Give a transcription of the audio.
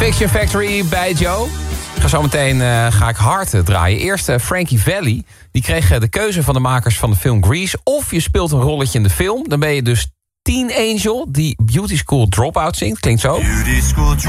Fiction Factory bij Joe. Zometeen ga ik hard draaien. Eerst Frankie Valli. Die kreeg de keuze van de makers van de film Grease. Of je speelt een rolletje in de film. Dan ben je dus Teen Angel die Beauty School Dropout zingt. Klinkt zo.